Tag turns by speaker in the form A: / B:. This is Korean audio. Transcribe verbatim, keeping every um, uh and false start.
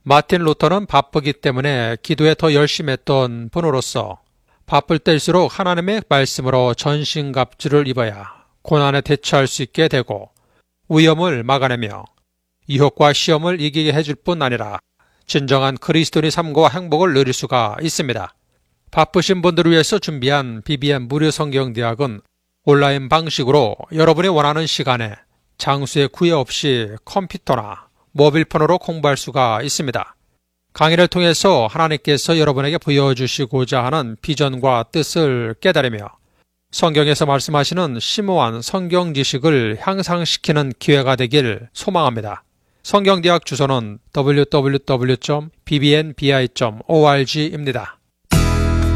A: 마틴 루터는 바쁘기 때문에 기도에 더 열심히 했던 분으로서 바쁠 때일수록 하나님의 말씀으로 전신갑주를 입어야 고난에 대처할 수 있게 되고 위험을 막아내며 유혹과 시험을 이기게 해줄 뿐 아니라 진정한 그리스도인의 삶과 행복을 누릴 수가 있습니다. 바쁘신 분들을 위해서 준비한 비비엔 무료 성경대학은 온라인 방식으로 여러분이 원하는 시간에 장소에 구애 없이 컴퓨터나 모빌폰으로 공부할 수가 있습니다. 강의를 통해서 하나님께서 여러분에게 보여주시고자 하는 비전과 뜻을 깨달으며 성경에서 말씀하시는 심오한 성경 지식을 향상시키는 기회가 되길 소망합니다. 성경대학 주소는 더블유 더블유 더블유 점 비비엔비아이 점 오알지입니다.